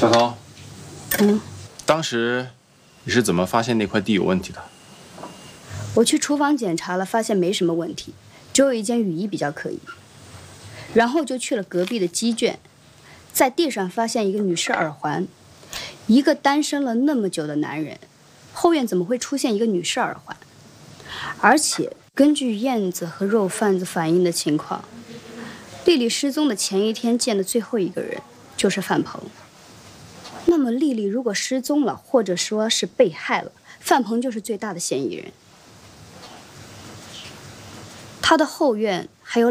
小涛，当时你是怎么发现那块地有问题的？ 我去厨房检查了，发现没什么问题，只有一件雨衣比较可疑。然后就去了隔壁的鸡圈，在地上发现一个女士耳环。一个单身了那么久的男人，后院怎么会出现一个女士耳环？而且根据燕子和肉贩子反映的情况，丽丽失踪的前一天见的最后一个人就是范鹏。那么丽丽如果失踪了，或者说是被害了，范鹏就是最大的嫌疑人。他的后院